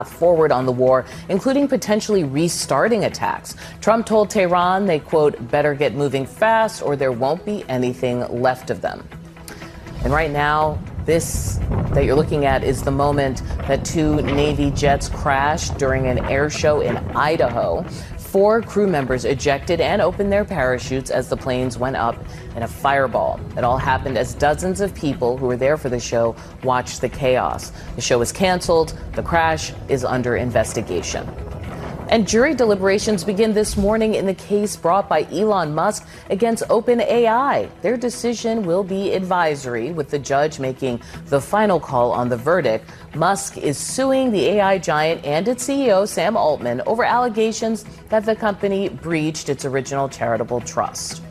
forward on the war, including potentially restarting attacks. Trump told Tehran they, quote, better get moving fast or there won't be anything left of them. And right now, this that you're looking at is the moment that two Navy jets crashed during an air show in Idaho. 4 crew members ejected and opened their parachutes as the planes went up in a fireball. It all happened as dozens of people who were there for the show watched the chaos. The show was canceled. The crash is under investigation. And jury deliberations begin this morning in the case brought by Elon Musk against OpenAI. Their decision will be advisory, with the judge making the final call on the verdict. Musk is suing the AI giant and its CEO, Sam Altman, over allegations that the company breached its original charitable trust.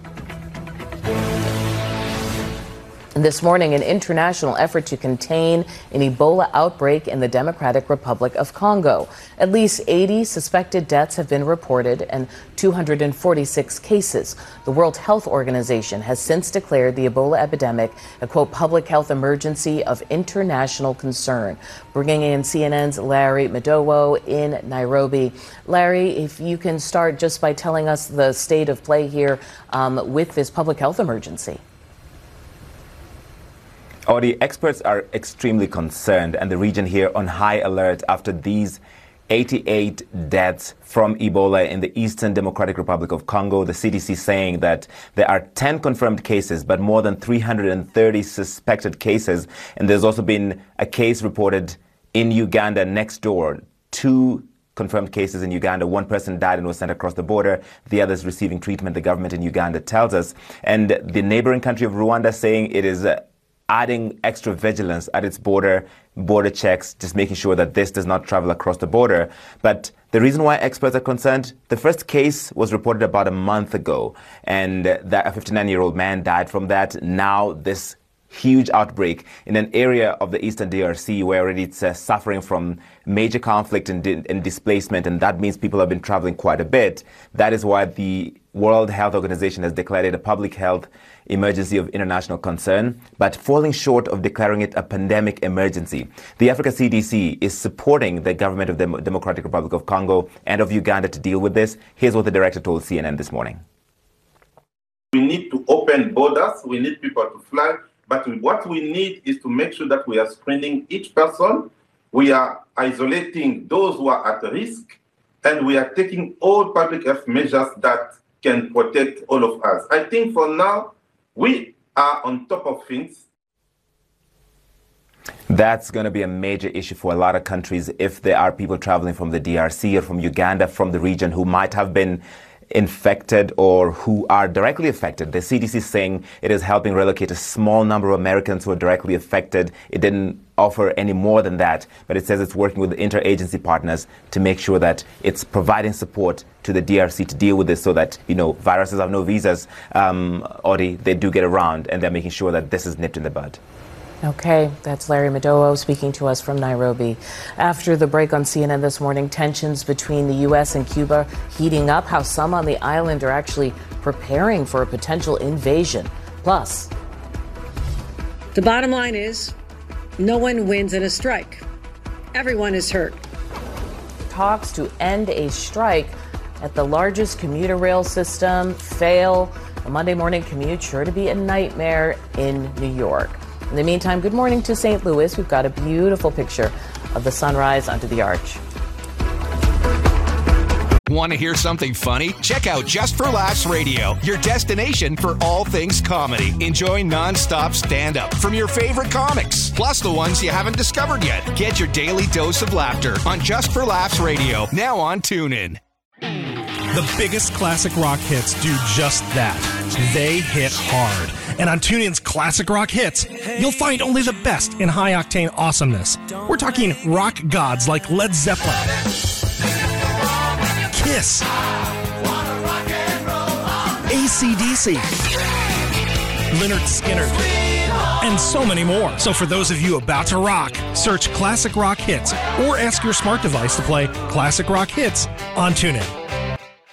And this morning, an international effort to contain an Ebola outbreak in the Democratic Republic of Congo. At least 80 suspected deaths have been reported and 246 cases. The World Health Organization has since declared the Ebola epidemic a, quote, public health emergency of international concern. Bringing in CNN's Larry Madowo in Nairobi. Larry, if you can start just by telling us the state of play here with this public health emergency. The experts are extremely concerned, and the region here on high alert after these 88 deaths from Ebola in the Eastern Democratic Republic of Congo. The CDC saying that there are 10 confirmed cases, but more than 330 suspected cases. And there's also been a case reported in Uganda next door. 2 confirmed cases in Uganda. 1 person died and was sent across the border. The other is receiving treatment, the government in Uganda tells us. And the neighboring country of Rwanda saying it is adding extra vigilance at its border checks, just making sure that this does not travel across the border. But the reason why experts are concerned, the first case was reported about a month ago, and that a 59-year-old man died from that. Now this huge outbreak in an area of the Eastern DRC where already it's suffering from major conflict and displacement, and that means people have been traveling quite a bit. That is why the World Health Organization has declared it a public health emergency of international concern, but falling short of declaring it a pandemic emergency. The Africa CDC is supporting the government of the Democratic Republic of Congo and of Uganda to deal with this. Here's what the director told CNN this morning. We need to open borders. We need people to fly. But what we need is to make sure that we are screening each person. We are isolating those who are at risk. And we are taking all public health measures that can protect all of us. I think for now, we are on top of things. That's going to be a major issue for a lot of countries if there are people traveling from the DRC or from Uganda, from the region, who might have been infected or who are directly affected. The CDC is saying it is helping relocate a small number of Americans who are directly affected. It didn't offer any more than that, but it says it's working with the interagency partners to make sure that it's providing support to the DRC to deal with this so that, viruses have no visas, or they do get around, and they're making sure that this is nipped in the bud. Okay, that's Larry Madowo speaking to us from Nairobi. After the break on CNN this morning, tensions between the U.S. and Cuba heating up, how some on the island are actually preparing for a potential invasion. Plus, the bottom line is no one wins in a strike. Everyone is hurt. Talks to end a strike at the largest commuter rail system fail. A Monday morning commute sure to be a nightmare in New York. In the meantime, good morning to St. Louis. We've got a beautiful picture of the sunrise onto the arch. Want to hear something funny? Check out Just for Laughs Radio, your destination for all things comedy. Enjoy nonstop stand-up from your favorite comics, plus the ones you haven't discovered yet. Get your daily dose of laughter on Just for Laughs Radio, now on TuneIn. The biggest classic rock hits do just that. They hit hard. And on TuneIn's Classic Rock Hits, you'll find only the best in high-octane awesomeness. We're talking rock gods like Led Zeppelin, Kiss, AC/DC, Lynyrd Skynyrd, and so many more. So for those of you about to rock, search Classic Rock Hits or ask your smart device to play Classic Rock Hits on TuneIn.